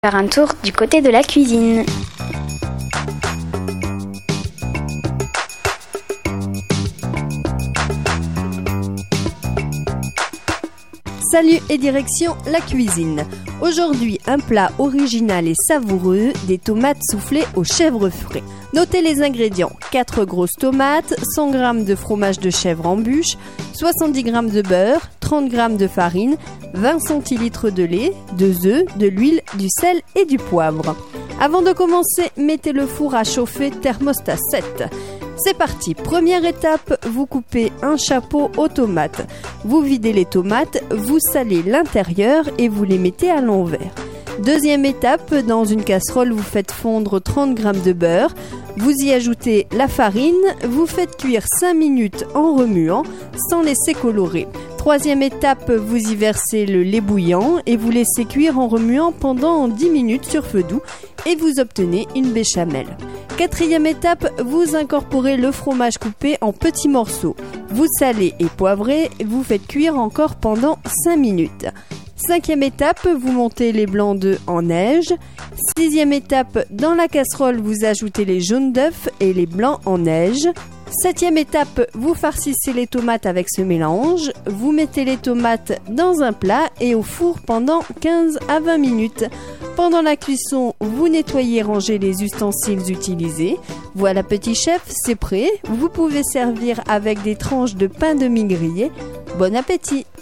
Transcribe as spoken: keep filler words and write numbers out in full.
Faire un tour du côté de la cuisine. Salut et direction la cuisine. Aujourd'hui, un plat original et savoureux, des tomates soufflées au chèvre frais. Notez les ingrédients: quatre grosses tomates, cent grammes de fromage de chèvre en bûche, soixante-dix grammes de beurre, trente grammes de farine, vingt centilitres de lait, deux œufs, de l'huile, du sel et du poivre. Avant de commencer, mettez le four à chauffer thermostat sept. C'est parti. Première étape, vous coupez un chapeau aux tomates. Vous videz les tomates, vous salez l'intérieur et vous les mettez à l'envers. Deuxième étape, dans une casserole, vous faites fondre trente grammes de beurre. Vous y ajoutez la farine, vous faites cuire cinq minutes en remuant sans laisser colorer. Troisième étape, vous y versez le lait bouillant et vous laissez cuire en remuant pendant dix minutes sur feu doux et vous obtenez une béchamel. Quatrième étape, vous incorporez le fromage coupé en petits morceaux. Vous salez et poivrez, vous faites cuire encore pendant cinq minutes. Cinquième étape, vous montez les blancs d'œufs en neige. Sixième étape, dans la casserole, vous ajoutez les jaunes d'œufs et les blancs en neige. Septième étape, vous farcissez les tomates avec ce mélange. Vous mettez les tomates dans un plat et au four pendant quinze à vingt minutes. Pendant la cuisson, vous nettoyez et rangez les ustensiles utilisés. Voilà petit chef, c'est prêt. Vous pouvez servir avec des tranches de pain de mie grillé. Bon appétit!